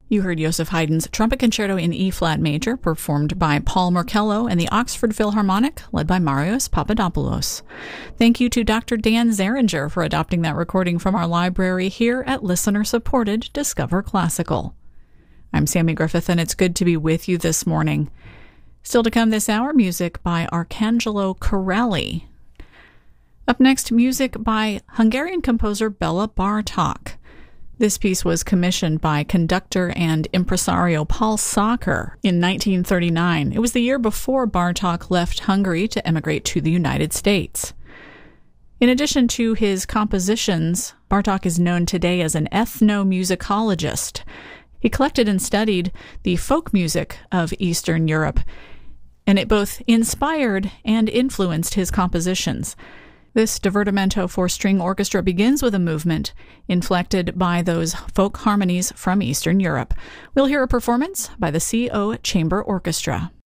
You heard Joseph Haydn's Trumpet Concerto in E-flat major, performed by Paul Morkello and the Oxford Philharmonic, led by Marios Papadopoulos. Thank you to Dr. Dan Zeringer for adopting that recording from our library here at listener-supported Discover Classical. I'm Sammy Griffith, and it's good to be with you this morning. Still to come this hour, music by Arcangelo Corelli. Up next, music by Hungarian composer Bela Bartok. This piece was commissioned by conductor and impresario Paul Sacher in 1939. It was the year before Bartok left Hungary to emigrate to the United States. In addition to his compositions, Bartok is known today as an ethnomusicologist. He collected and studied the folk music of Eastern Europe, and it both inspired and influenced his compositions. This divertimento for string orchestra begins with a movement inflected by those folk harmonies from Eastern Europe. We'll hear a performance by the CO Chamber Orchestra.